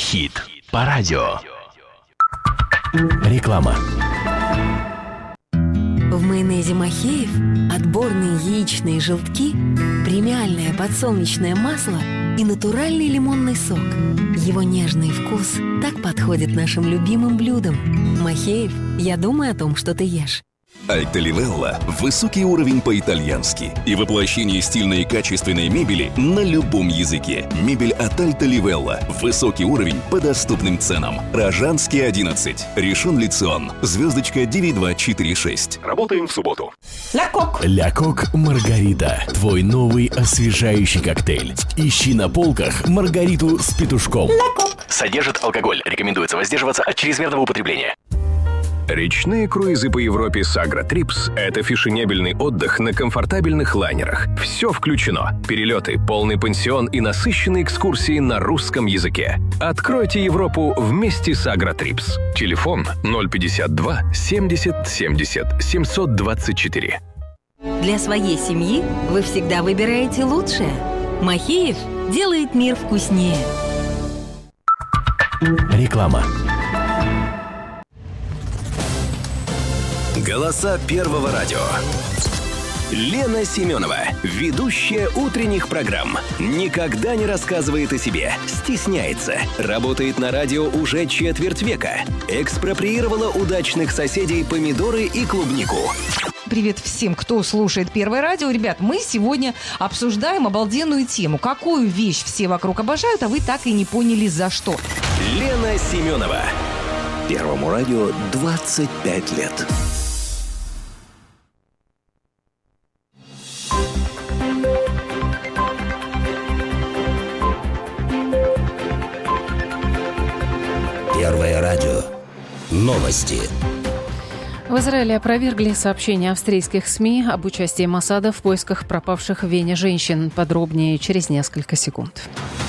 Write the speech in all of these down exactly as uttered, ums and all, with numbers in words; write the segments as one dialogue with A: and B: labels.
A: Хит по радио. Реклама.
B: В майонезе Махеев отборные яичные желтки, премиальное подсолнечное масло и натуральный лимонный сок. Его нежный вкус так подходит нашим любимым блюдам. Махеев, я думаю о том, что ты ешь.
C: Альта Ливелла – высокий уровень по-итальянски и воплощение стильной и качественной мебели на любом языке. Мебель от Альта Ливелла. Высокий уровень по доступным ценам. Рожанский, одиннадцать. Ришон Лицион. Звездочка девять два четыре шесть. Работаем в субботу.
D: Ля Кок.
A: Ля Кок Маргарита. Твой новый освежающий коктейль. Ищи на полках Маргариту с петушком.
D: Ля Кок.
A: Содержит алкоголь. Рекомендуется воздерживаться от чрезмерного употребления.
E: Речные круизы по Европе с Агротрипс – это фешенебельный отдых на комфортабельных лайнерах. Все включено. Перелеты, полный пансион и насыщенные экскурсии на русском языке. Откройте Европу вместе с Агротрипс. Телефон ноль пятьдесят два семьдесят семьдесят семьсот двадцать четыре.
B: Для своей семьи вы всегда выбираете лучшее. Махеев делает мир вкуснее.
A: Реклама.
C: Голоса Первого радио. Лена Семенова, ведущая утренних программ, никогда не рассказывает о себе, стесняется, работает на радио уже четверть века, экспроприировала удачных соседей помидоры и клубнику.
D: Привет всем, кто слушает Первое радио. Ребят, мы сегодня обсуждаем обалденную тему. Какую вещь все вокруг обожают, а вы так и не поняли за что.
C: Лена Семенова. Первому радио двадцать пять лет.
F: Первое радио. Новости.
G: В Израиле опровергли сообщения австрийских СМИ об участии Моссада в поисках пропавших в Вене женщин. Подробнее через несколько секунд.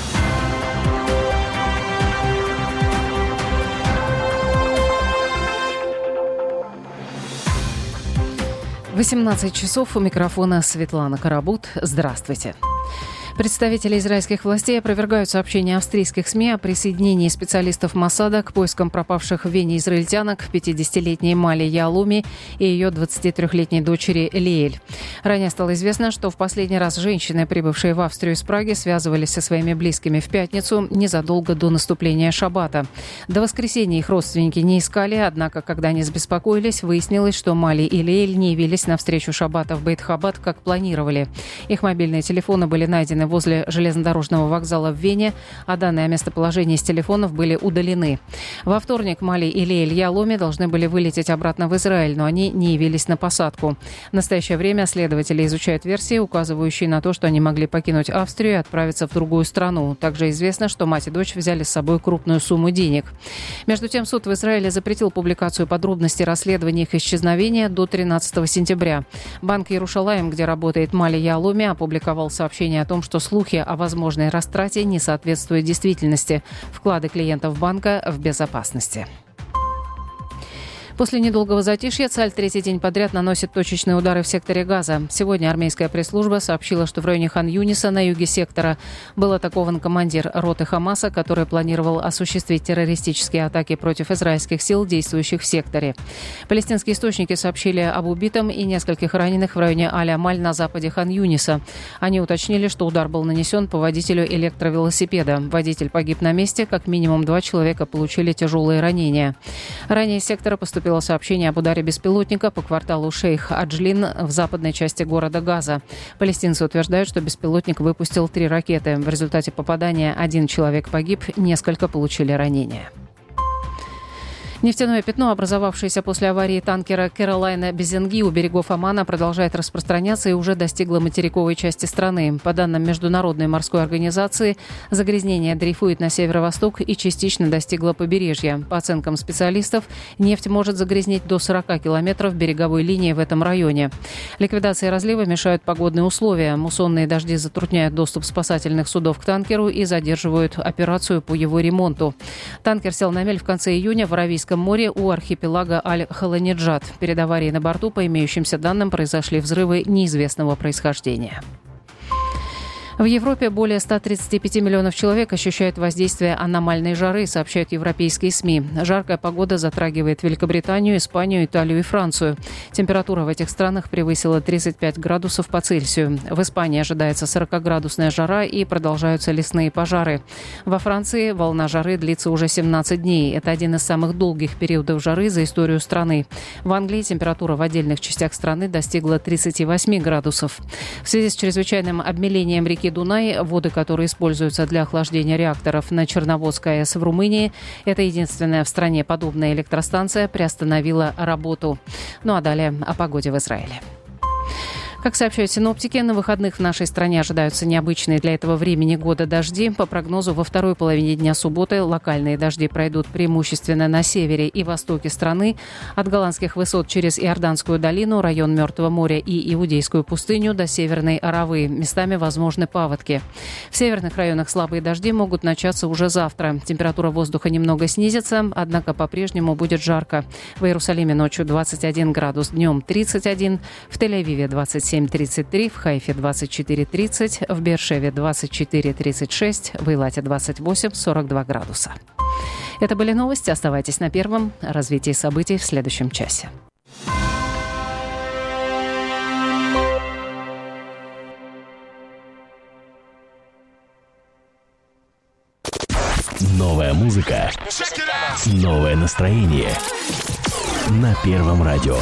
G: восемнадцать часов, у микрофона Светлана Карабут. Здравствуйте. Представители израильских властей опровергают сообщения австрийских СМИ о присоединении специалистов Моссада к поискам пропавших в Вене израильтянок пятидесятилетней Мали Яалуми и ее двадцатитрёхлетней дочери Лиэль. Ранее стало известно, что в последний раз женщины, прибывшие в Австрию из Праги, связывались со своими близкими в пятницу незадолго до наступления шаббата. До воскресенья их родственники не искали, однако, когда они забеспокоились, выяснилось, что Мали и Лиэль не явились на встречу шаббата в Бейт-Хабад, как планировали. Их мобильные телефоны были найдены возле железнодорожного вокзала в Вене, а данные о местоположении с телефонов были удалены. Во вторник Мали и Лиэль Яалуми должны были вылететь обратно в Израиль, но они не явились на посадку. В настоящее время следователи изучают версии, указывающие на то, что они могли покинуть Австрию и отправиться в другую страну. Также известно, что мать и дочь взяли с собой крупную сумму денег. Между тем, суд в Израиле запретил публикацию подробностей расследования их исчезновения до тринадцатого сентября. Банк Ярушалаим, где работает Мали Яалуми, опубликовал сообщение о том, что слухи о возможной растрате не соответствуют действительности. Вклады клиентов банка в безопасности. После недолгого затишья Цаль третий день подряд наносит точечные удары в секторе Газа. Сегодня армейская пресс-служба сообщила, что в районе Хан-Юниса на юге сектора был атакован командир роты Хамаса, который планировал осуществить террористические атаки против израильских сил, действующих в секторе. Палестинские источники сообщили об убитом и нескольких раненых в районе Аль-Амаль на западе Хан-Юниса. Они уточнили, что удар был нанесен по водителю электровелосипеда. Водитель погиб на месте, как минимум два человека получили тяжелые ранения. Ранее из сектора поступило сообщение об ударе беспилотника по кварталу Шейх-Аджлин в западной части города Газа. Палестинцы утверждают, что беспилотник выпустил три ракеты. В результате попадания один человек погиб, несколько получили ранения. Нефтяное пятно, образовавшееся после аварии танкера «Кэролайна Безенги» у берегов Омана, продолжает распространяться и уже достигло материковой части страны. По данным Международной морской организации, загрязнение дрейфует на северо-восток и частично достигло побережья. По оценкам специалистов, нефть может загрязнить до сорока километров береговой линии в этом районе. Ликвидации разлива мешают погодные условия. Муссонные дожди затрудняют доступ спасательных судов к танкеру и задерживают операцию по его ремонту. Танкер сел на мель в конце июня в Аравийском море у архипелага Аль-Халаниджат. Перед аварией на борту, по имеющимся данным, произошли взрывы неизвестного происхождения. В Европе более ста тридцати пяти миллионов человек ощущают воздействие аномальной жары, сообщают европейские СМИ. Жаркая погода затрагивает Великобританию, Испанию, Италию и Францию. Температура в этих странах превысила тридцать пять градусов по Цельсию. В Испании ожидается сорокаградусная жара и продолжаются лесные пожары. Во Франции волна жары длится уже семнадцать дней. Это один из самых долгих периодов жары за историю страны. В Англии температура в отдельных частях страны достигла тридцати восьми градусов. В связи с чрезвычайным обмелением реки Дунай, воды, которые используются для охлаждения реакторов на Черноморской АЭС в Румынии, это единственная в стране подобная электростанция, приостановила работу. Ну а далее о погоде в Израиле. Как сообщают синоптики, на выходных в нашей стране ожидаются необычные для этого времени года дожди. По прогнозу, во второй половине дня субботы локальные дожди пройдут преимущественно на севере и востоке страны. От голландских высот через Иорданскую долину, район Мертвого моря и Иудейскую пустыню до Северной Аравы. Местами возможны паводки. В северных районах слабые дожди могут начаться уже завтра. Температура воздуха немного снизится, однако по-прежнему будет жарко. В Иерусалиме ночью двадцать один градус, днем тридцать один, в Тель-Авиве двадцать семь тридцать три, в Хайфе двадцать четыре тридцать, в Беэр-Шеве двадцать четыре тридцать шесть, в Эйлате двадцать восемь сорок два градуса. Это были новости. Оставайтесь на Первом. Развитие событий в следующем часе.
A: Новая музыка, новое настроение на Первом радио.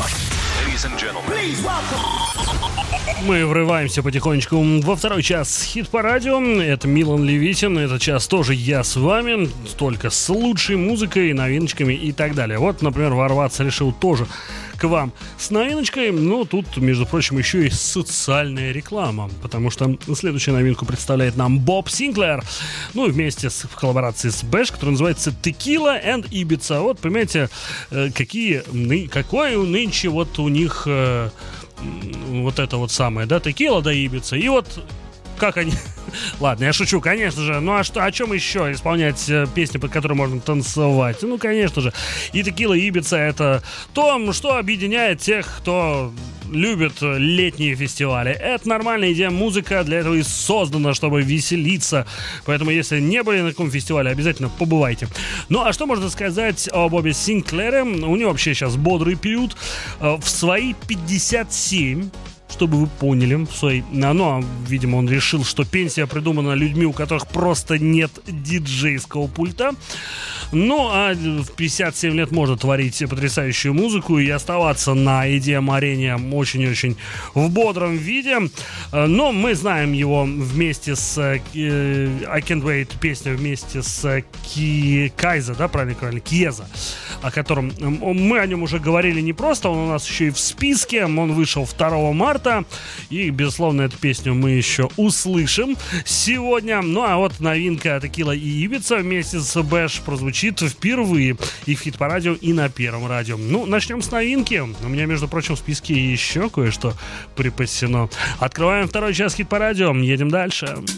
H: Мы врываемся потихонечку во второй час хит-парадио. Это Милан Левитин. Этот час тоже я с вами. Только с лучшей музыкой, новиночками и так далее. Вот, например, ворваться решил тоже к вам с новиночкой. Но тут, между прочим, еще и социальная реклама. Потому что следующую новинку представляет нам Боб Синклер. Ну и вместе с, в коллаборации с Бэш, который называется Tequila and Ibiza. Вот, понимаете, какие, какой нынче вот у них... вот это вот самое, да, текила да Ибица. И вот как они... Ладно, я шучу, конечно же. Ну а что, о чем еще исполнять э, песни, под которые можно танцевать? Ну, конечно же. И текила и Ибица — это то, что объединяет тех, кто любит летние фестивали. Это нормальная идея, музыка для этого и создана, чтобы веселиться. Поэтому, если не были на каком фестивале, обязательно побывайте. Ну, а что можно сказать о Бобе Синклере? У него вообще сейчас бодрый период. В свои пятьдесят семь, чтобы вы поняли, в своей... ну, видимо, он решил, что пенсия придумана людьми, у которых просто нет диджейского пульта. Ну, а в пятьдесят семь лет можно творить потрясающую музыку и оставаться на и ди эм-арене очень-очень в бодром виде. Но мы знаем его вместе с I Can't Wait, песня вместе с Ки... Кайза, да, правильно говорили? Кьеза, о котором мы о нем уже говорили не просто, он у нас еще и в списке. Он вышел второго марта, и, безусловно, эту песню мы еще услышим сегодня. Ну, а вот новинка Tequila и Ibiza вместе с Бэш прозвучит впервые и в хит-парадио, и на Первом радио. Ну, начнем с новинки. У меня, между прочим, в списке еще кое-что припасено. Открываем второй час хит-парадио. Едем дальше.